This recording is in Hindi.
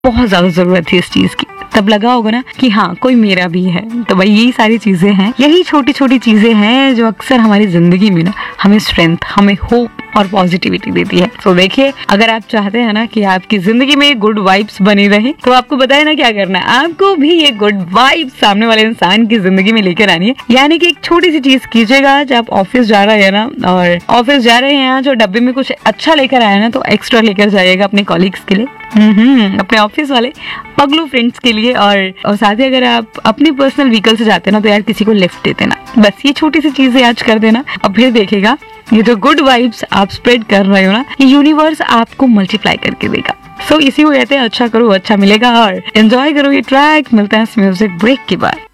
बहुत ज्यादा जरूरत है इस चीज की, तब लगा होगा ना कि हाँ कोई मेरा भी है। तो भाई यही सारी चीजें हैं, यही छोटी छोटी चीजें हैं जो अक्सर हमारी जिंदगी में ना हमें स्ट्रेंथ, हमें होप और पॉजिटिविटी देती है। तो देखिए, अगर आप चाहते हैं ना कि आपकी जिंदगी में गुड वाइब्स बनी रहे, तो आपको बताए ना क्या करना है, आपको भी ये गुड वाइब्स सामने वाले इंसान की जिंदगी में लेकर आनी है। यानी कि एक छोटी सी चीज कीजिएगा, आज आप ऑफिस जा रहे हैं ना, और ऑफिस जा रहे हैं आज और डब्बे में कुछ अच्छा लेकर आया ना, तो एक्स्ट्रा लेकर जाइएगा अपने कॉलीग्स के लिए, अपने ऑफिस वाले पगलू फ्रेंड्स के लिए, और साथ ही अगर आप अपनी पर्सनल व्हीकल से जाते हैं ना, तो यार किसी को लिफ्ट दे देना। बस ये छोटी सी चीजें आज कर देना, और फिर देखेगा ये जो गुड वाइब्स आप स्प्रेड कर रहे हो ना, ये यूनिवर्स आपको मल्टीप्लाई करके देगा। सो इसी को कहते हैं अच्छा करो अच्छा मिलेगा, और एंजॉय करो ये ट्रैक। मिलते हैं इस म्यूजिक ब्रेक के बाद।